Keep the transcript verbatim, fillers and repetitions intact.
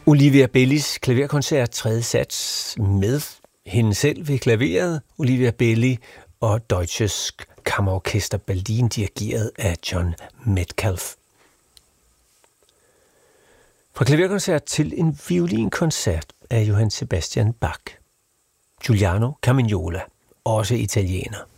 Olivia Bellis klaverkoncert, tredje sats, med hende selv ved klaveret, Olivia Belli og Deutsches Kammerorchester Berlin, dirigeret af John Metcalf. Fra klaverkoncert til en violinkoncert af Johann Sebastian Bach. Giuliano Carmignola, også italiener.